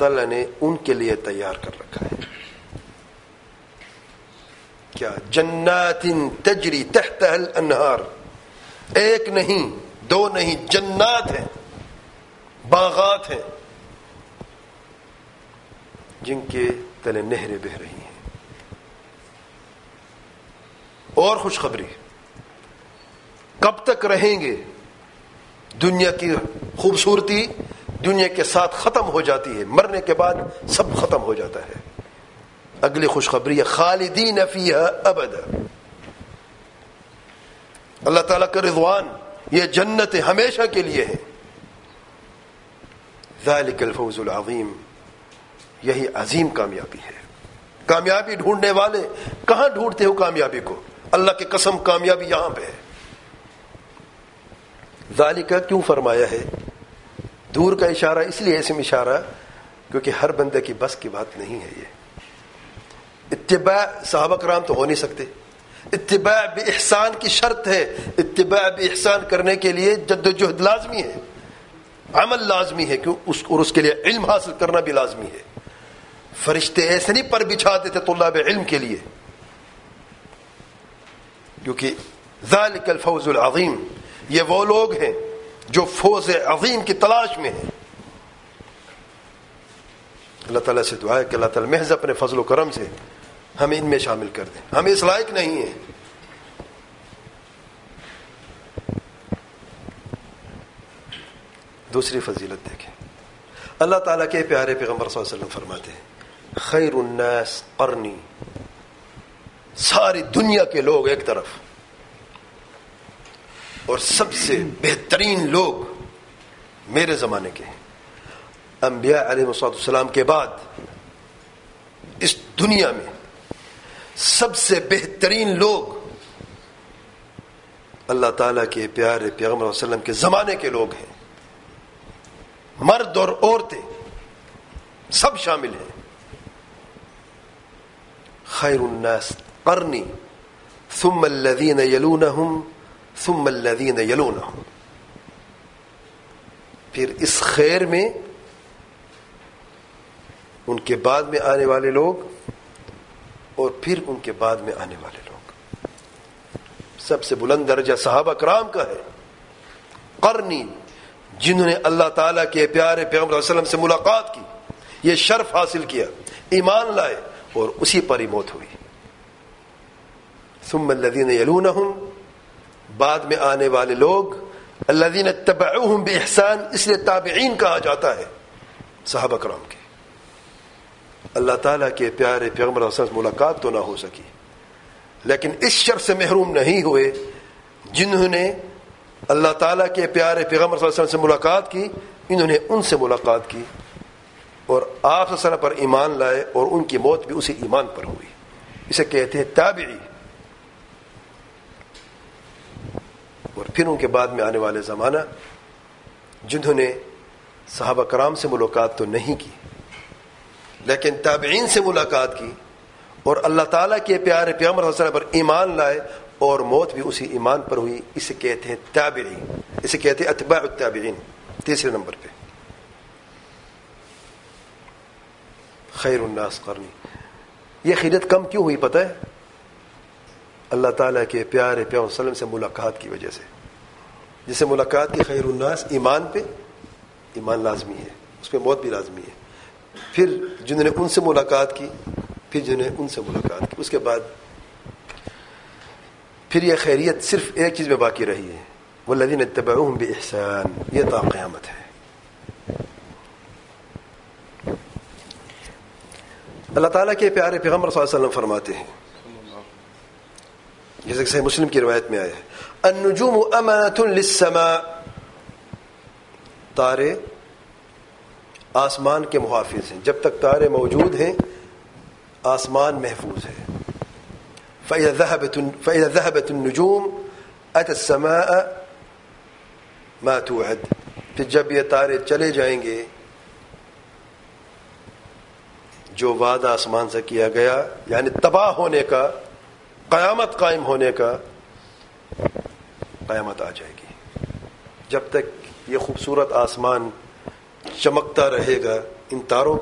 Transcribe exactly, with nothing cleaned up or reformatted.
تعالیٰ نے ان کے لیے تیار کر رکھا ہے. کیا؟ جنات تجری تحتها الانہار. ایک نہیں، دو نہیں، جنات ہیں، باغات ہیں جن کے تلے نہریں بہ رہی ہیں. اور خوشخبری، کب تک رہیں گے؟ دنیا کی خوبصورتی دنیا کے ساتھ ختم ہو جاتی ہے، مرنے کے بعد سب ختم ہو جاتا ہے. اگلی خوشخبری ہے خالدین فیہا ابدا. اللہ تعالیٰ کا رضوان، یہ جنت ہمیشہ کے لیے ہے. ذالک الفوز العظیم، یہی عظیم کامیابی ہے. کامیابی ڈھونڈنے والے کہاں ڈھونڈتے ہو کامیابی کو؟ اللہ کی قسم کامیابی یہاں پہ ہے. ذالک کیوں فرمایا ہے؟ دور کا اشارہ اس لیے اسم اشارہ کیونکہ ہر بندے کی بس کی بات نہیں ہے. یہ اتباع صحابہ کرام تو ہو نہیں سکتے. اتباع باحسان کی شرط ہے. اتباع باحسان کرنے کے لیے جد و جہد لازمی ہے، عمل لازمی ہے، کیوں اس اور اس کے لیے علم حاصل کرنا بھی لازمی ہے. فرشتے ایسے نہیں پر بچھاتے تھے طلاب علم کے لیے، کیونکہ ذالک الفوز العظیم، یہ وہ لوگ ہیں جو فوز عظیم کی تلاش میں ہیں. اللہ تعالیٰ سے دعا ہے کہ اللہ تعالیٰ محض اپنے فضل و کرم سے ہمیں ان میں شامل کر دیں. ہم اس لائق نہیں ہیں. دوسری فضیلت دیکھیں، اللہ تعالیٰ کے پیارے پیغمبر صلی اللہ علیہ وسلم فرماتے ہیں خیر الناس قرنی. ساری دنیا کے لوگ ایک طرف اور سب سے بہترین لوگ میرے زمانے کے ہیں. انبیاء علیہ السلام کے بعد اس دنیا میں سب سے بہترین لوگ اللہ تعالیٰ کے پیارے پیغمبر صلی اللہ علیہ وسلم کے زمانے کے لوگ ہیں. مرد اور عورتیں سب شامل ہیں. خیر الناس قرنی ثم الذین یلونہم ثم الذین یلونہم. پھر اس خیر میں ان کے بعد میں آنے والے لوگ اور پھر ان کے بعد میں آنے والے لوگ. سب سے بلند درجہ صحابہ کرام کا ہے. قرنی، جنہوں نے اللہ تعالیٰ کے پیارے پیغمبر صلی اللہ علیہ وسلم سے ملاقات کی، یہ شرف حاصل کیا، ایمان لائے اور اسی پر ہی موت ہوئی. ثم الذین یلونہم، بعد میں آنے والے لوگ. الذین اتبعوہم باحسان، اس لیے تابعین کہا جاتا ہے صحابہ کرام کے. اللہ تعالیٰ کے پیارے پیغمبر صلی اللہ علیہ وسلم سے ملاقات تو نہ ہو سکی، لیکن اس شرف سے محروم نہیں ہوئے جنہوں نے اللہ تعالیٰ کے پیارے پیغمبر صلی اللہ علیہ وسلم سے ملاقات کی. انہوں نے ان سے ملاقات کی اور آپ صلی اللہ علیہ وسلم پر ایمان لائے اور ان کی موت بھی اسی ایمان پر ہوئی. اسے کہتے ہیں تابعی. اور پھر ان کے بعد میں آنے والے زمانہ جنہوں نے صحابہ کرام سے ملاقات تو نہیں کی لیکن تابعین سے ملاقات کی اور اللہ تعالیٰ کے پیارے پیغمبر صلی اللہ علیہ وسلم پر ایمان لائے اور موت بھی اسی ایمان پر ہوئی. اسے کہتے ہیں تابعی، اسے کہتے ہیں اتباع التابعین. تیسرے نمبر پہ خیر الناس قرنی. یہ خیرت کم کیوں ہوئی پتہ ہے؟ اللہ تعالیٰ کے پیارے پیغمبر صلی اللہ علیہ وسلم سے ملاقات کی وجہ سے. جسے ملاقات کی خیر الناس، ایمان پہ ایمان لازمی ہے، اس پہ موت بھی لازمی ہے. پھر جنہوں نے ان سے ملاقات کی، پھر جنہوں نے ان سے ملاقات کی، اس کے بعد پھر یہ خیریت صرف ایک چیز میں باقی رہی ہے، والذین اتبعوہم باحسان. یہ تا قیامت ہے. اللہ تعالیٰ کے پیارے پیغمبر صلی اللہ علیہ وسلم فرماتے ہیں جیسے کہ صحیح مسلم کی روایت میں آیا ہے النجوم امانۃ للسماء. تارے آسمان کے محافظ ہیں. جب تک تارے موجود ہیں آسمان محفوظ ہے. فإذا ذهبت فإذا ذهبت النجوم أتى السماء ما توعد. پھر جب یہ تارے چلے جائیں گے جو وعدہ آسمان سے کیا گیا، یعنی تباہ ہونے کا، قیامت قائم ہونے کا، قیامت آ جائے گی. جب تک یہ خوبصورت آسمان چمکتا رہے گا ان تاروں